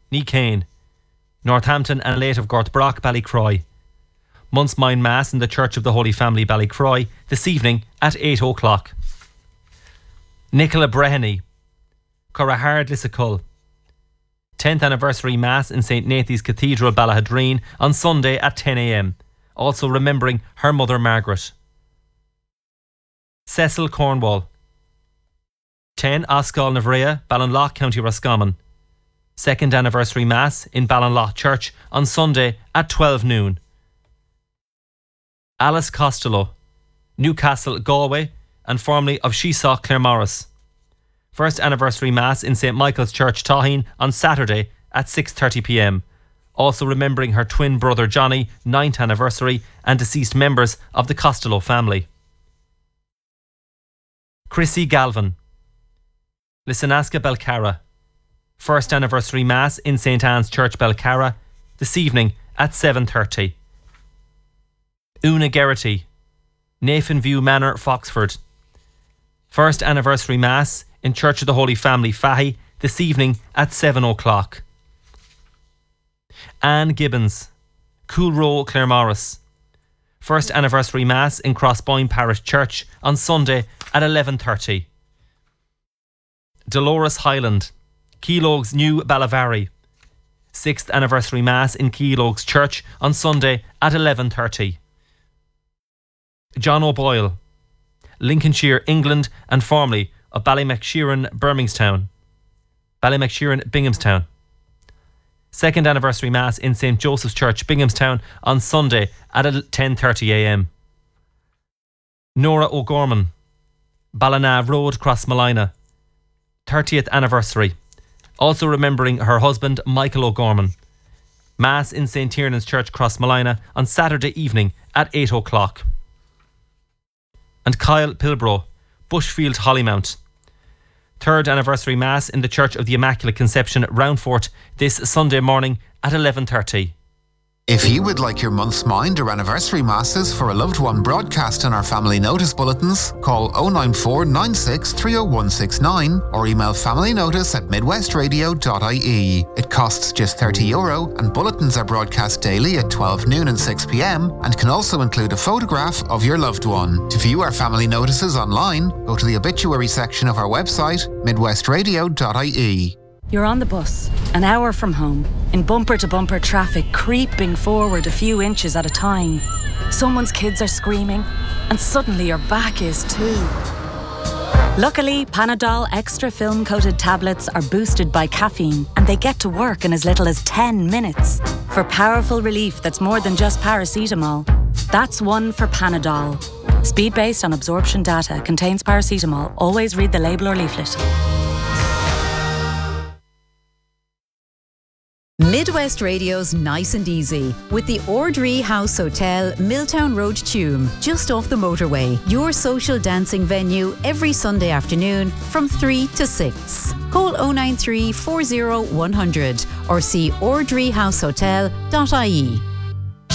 Ní Cain. Northampton and Late of Gortbrock, Ballycroy. Month's Mind Mass in the Church of the Holy Family, Ballycroy, this evening at 8 o'clock. Nicola Breheny, Currahard, Lissacull. 10th Anniversary Mass in St. Nathan's Cathedral, Ballahadreen on Sunday at 10 a.m. Also remembering her mother Margaret. Cecil, Cornwall. 10 Oscall Navrea, Ballinlough, County Roscommon. 2nd Anniversary Mass in Ballinlough Church on Sunday at 12 noon. Alice Costello, Newcastle, Galway, and formerly of Shesaw, Claremorris. 1st Anniversary Mass in St. Michael's Church, Tahin on Saturday at 6:30 p.m. Also remembering her twin brother Johnny, 9th Anniversary, and deceased members of the Costello family. Chrissy Galvin, Lissanaska, Belcarra. 1st Anniversary Mass in St. Anne's Church, Belcarra, this evening at 7:30. Una Geraghty, Nathan View Manor, Foxford. 1st Anniversary Mass in Church of the Holy Family, Fahy, this evening at 7 o'clock. Anne Gibbons, Coolrow, Claremorris. 1st Anniversary Mass in Crossboyne Parish Church on Sunday at 11:30. Dolores Highland, Keelogues, New Ballavary. 6th Anniversary Mass in Keelogues Church on Sunday at 11:30. John O'Boyle, Lincolnshire, England, and formerly of Ballymacshieran, Binghamstown. 2nd Anniversary Mass in St. Joseph's Church, Binghamstown on Sunday at 10:30 a.m. Nora O'Gorman, Ballina Road, Crossmolina. 30th Anniversary. Also remembering her husband, Michael O'Gorman. Mass in St. Tiernan's Church, Crossmolina on Saturday evening at 8 o'clock. And Kyle Pilbro, Bushfield, Hollymount. 3rd Anniversary Mass in the Church of the Immaculate Conception, Roundfort, this Sunday morning at 11:30. If you would like your month's mind or anniversary masses for a loved one broadcast in our family notice bulletins, call 094 96 30169 or email familynotice@midwestradio.ie. It costs just €30 and bulletins are broadcast daily at 12 noon and 6 p.m. and can also include a photograph of your loved one. To view our family notices online, go to the obituary section of our website, midwestradio.ie. You're on the bus, an hour from home, in bumper-to-bumper traffic creeping forward a few inches at a time. Someone's kids are screaming, and suddenly your back is too. Luckily, Panadol Extra film-coated tablets are boosted by caffeine, and they get to work in as little as 10 minutes. For powerful relief that's more than just paracetamol. That's one for Panadol. Speed based on absorption data, contains paracetamol. Always read the label or leaflet. Midwest Radio's Nice and Easy with the Ordree House Hotel, Milltown Road, Tuam, just off the motorway. Your social dancing venue every Sunday afternoon from 3 to 6. Call 093 40 100 or see ordreehousehotel.ie.